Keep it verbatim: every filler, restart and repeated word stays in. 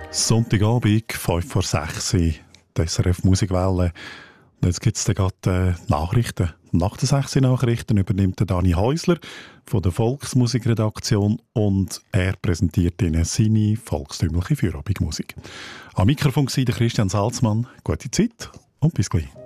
Sonntagabend, fünf vor sechs, die S R F Musikwelle. Und jetzt gibt es gerade äh, Nachrichten. Nach den sechs Nachrichten übernimmt der Dani Häusler von der Volksmusikredaktion und er präsentiert Ihnen seine volkstümliche Feierabendmusik. Am Mikrofon war der Christian Salzmann. Gute Zeit und bis gleich.